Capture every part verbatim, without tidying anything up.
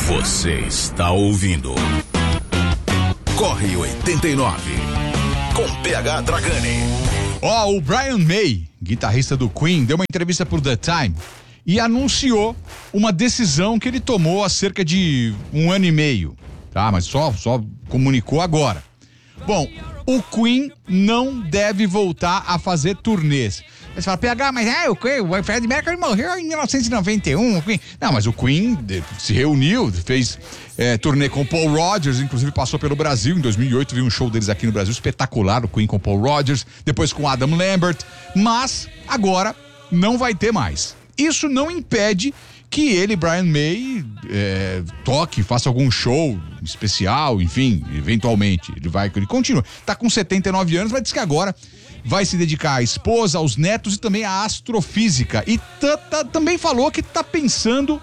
Você está ouvindo Corre oitenta e nove com P H Dragani. Ó, oh, o Brian May, guitarrista do Queen, deu uma entrevista pro The Time e anunciou uma decisão que ele tomou há cerca de um ano e meio, tá? Mas só, só comunicou agora. Bom, o Queen não deve voltar a fazer turnês. Você fala, P H, mas é, o Queen, o Fred Mercury morreu em mil novecentos e noventa e um. O Queen... Não, mas o Queen se reuniu, fez é, turnê com Paul Rodgers, inclusive passou pelo Brasil. Em dois mil e oito, vi um show deles aqui no Brasil, espetacular, o Queen com Paul Rodgers, depois com Adam Lambert, mas agora não vai ter mais. Isso não impede que ele, Brian May, é, toque, faça algum show especial, enfim, eventualmente. Ele vai, ele continua. Tá com setenta e nove anos, mas diz que agora vai se dedicar à esposa, aos netos e também à astrofísica. E tá, tá, também falou que tá pensando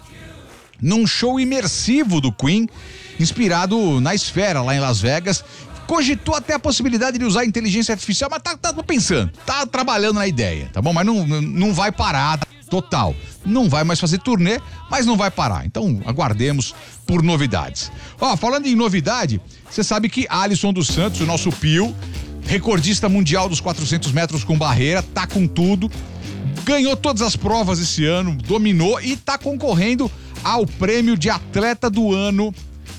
num show imersivo do Queen, inspirado na esfera, lá em Las Vegas. Cogitou até a possibilidade de usar inteligência artificial, mas tá, tá pensando, tá trabalhando na ideia, tá bom? Mas não, não vai parar total. Não vai mais fazer turnê, mas não vai parar. Então, aguardemos por novidades. Ó, falando em novidade, você sabe que Alisson dos Santos, o nosso Pio, recordista mundial dos quatrocentos metros com barreira, tá com tudo, ganhou todas as provas esse ano, dominou e tá concorrendo ao prêmio de atleta do ano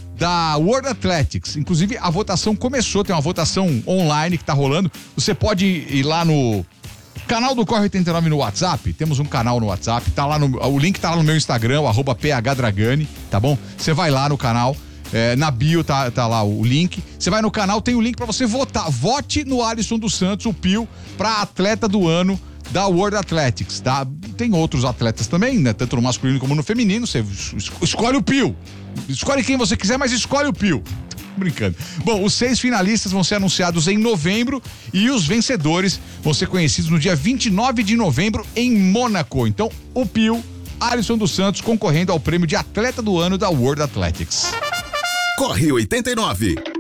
da World Athletics. Inclusive, a votação começou, tem uma votação online que tá rolando. Você pode ir lá no canal do Corre oitenta e nove no WhatsApp, temos um canal no WhatsApp, tá lá no, o link tá lá no meu Instagram, o arroba P H Dragani, tá bom? Você vai lá no canal, é, na bio tá, tá lá o link, você vai no canal, tem o link pra você votar, vote no Alisson dos Santos, o Pio, pra atleta do ano da World Athletics, tá? Tem outros atletas também, né? Tanto no masculino como no feminino, você escolhe o Pio, escolhe quem você quiser, mas escolhe o Pio. Brincando. Bom, os seis finalistas vão ser anunciados em novembro e os vencedores vão ser conhecidos no dia vinte e nove de novembro em Mônaco. Então, o Pio, Alisson dos Santos, concorrendo ao prêmio de atleta do ano da World Athletics. Corre oitenta e nove.